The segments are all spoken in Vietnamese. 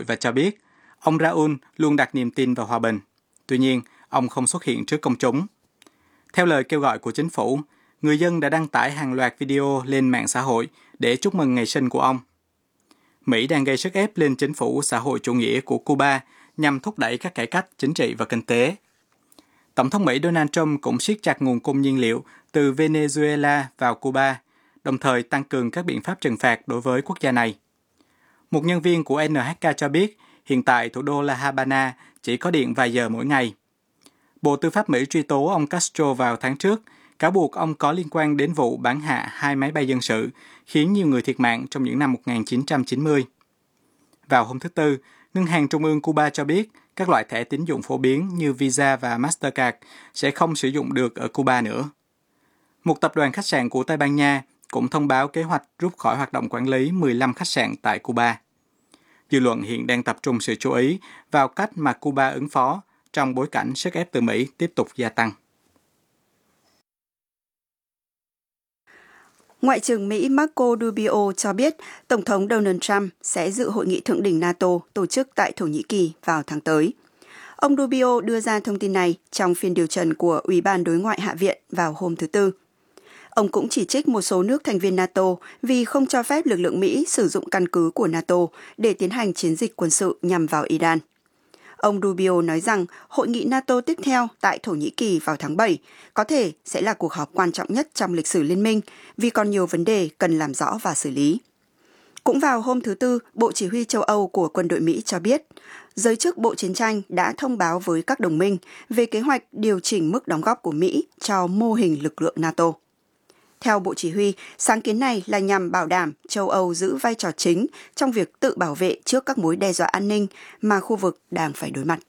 và cho biết ông Raúl luôn đặt niềm tin vào hòa bình. Tuy nhiên, ông không xuất hiện trước công chúng. Theo lời kêu gọi của chính phủ, người dân đã đăng tải hàng loạt video lên mạng xã hội để chúc mừng ngày sinh của ông. Mỹ đang gây sức ép lên chính phủ xã hội chủ nghĩa của Cuba nhằm thúc đẩy các cải cách chính trị và kinh tế. Tổng thống Mỹ Donald Trump cũng siết chặt nguồn cung nhiên liệu từ Venezuela vào Cuba, đồng thời tăng cường các biện pháp trừng phạt đối với quốc gia này. Một nhân viên của NHK cho biết hiện tại thủ đô La Habana chỉ có điện vài giờ mỗi ngày. Bộ Tư pháp Mỹ truy tố ông Castro vào tháng trước, cáo buộc ông có liên quan đến vụ bắn hạ 2 máy bay dân sự, khiến nhiều người thiệt mạng trong những năm 1990. Vào hôm thứ Tư, Ngân hàng Trung ương Cuba cho biết các loại thẻ tín dụng phổ biến như Visa và Mastercard sẽ không sử dụng được ở Cuba nữa. Một tập đoàn khách sạn của Tây Ban Nha cũng thông báo kế hoạch rút khỏi hoạt động quản lý 15 khách sạn tại Cuba. Dư luận hiện đang tập trung sự chú ý vào cách mà Cuba ứng phó trong bối cảnh sức ép từ Mỹ tiếp tục gia tăng. Ngoại trưởng Mỹ Marco Rubio cho biết Tổng thống Donald Trump sẽ dự hội nghị thượng đỉnh NATO tổ chức tại Thổ Nhĩ Kỳ vào tháng tới. Ông Rubio đưa ra thông tin này trong phiên điều trần của Ủy ban Đối ngoại Hạ viện vào hôm thứ Tư. Ông cũng chỉ trích một số nước thành viên NATO vì không cho phép lực lượng Mỹ sử dụng căn cứ của NATO để tiến hành chiến dịch quân sự nhằm vào Iran. Ông Rubio nói rằng hội nghị NATO tiếp theo tại Thổ Nhĩ Kỳ vào tháng 7 có thể sẽ là cuộc họp quan trọng nhất trong lịch sử liên minh vì còn nhiều vấn đề cần làm rõ và xử lý. Cũng vào hôm thứ Tư, Bộ Chỉ huy châu Âu của quân đội Mỹ cho biết, giới chức Bộ Chiến tranh đã thông báo với các đồng minh về kế hoạch điều chỉnh mức đóng góp của Mỹ cho mô hình lực lượng NATO. Theo Bộ Chỉ huy, sáng kiến này là nhằm bảo đảm châu Âu giữ vai trò chính trong việc tự bảo vệ trước các mối đe dọa an ninh mà khu vực đang phải đối mặt.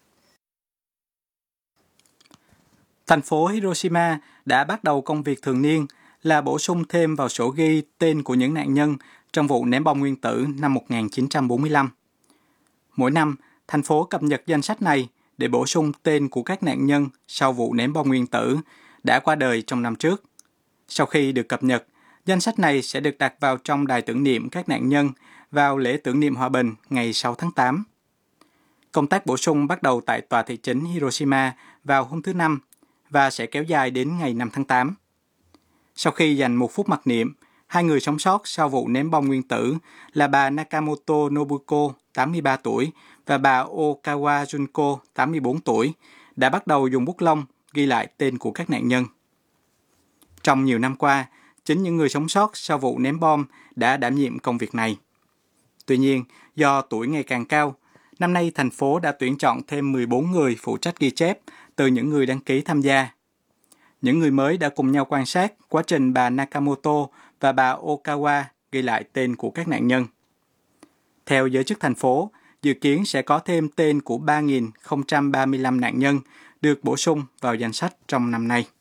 Thành phố Hiroshima đã bắt đầu công việc thường niên là bổ sung thêm vào sổ ghi tên của những nạn nhân trong vụ ném bom nguyên tử năm 1945. Mỗi năm, thành phố cập nhật danh sách này để bổ sung tên của các nạn nhân sau vụ ném bom nguyên tử đã qua đời trong năm trước. Sau khi được cập nhật, danh sách này sẽ được đặt vào trong đài tưởng niệm các nạn nhân vào lễ tưởng niệm hòa bình ngày 6 tháng 8. Công tác bổ sung bắt đầu tại tòa thị chính Hiroshima vào hôm thứ Năm và sẽ kéo dài đến ngày 5 tháng 8. Sau khi dành một phút mặc niệm, hai người sống sót sau vụ ném bom nguyên tử là bà Nakamoto Nobuko, 83 tuổi, và bà Okawa Junko, 84 tuổi, đã bắt đầu dùng bút lông ghi lại tên của các nạn nhân. Trong nhiều năm qua, chính những người sống sót sau vụ ném bom đã đảm nhiệm công việc này. Tuy nhiên, do tuổi ngày càng cao, năm nay thành phố đã tuyển chọn thêm 14 người phụ trách ghi chép từ những người đăng ký tham gia. Những người mới đã cùng nhau quan sát quá trình bà Nakamoto và bà Okawa ghi lại tên của các nạn nhân. Theo giới chức thành phố, dự kiến sẽ có thêm tên của 3.035 nạn nhân được bổ sung vào danh sách trong năm nay.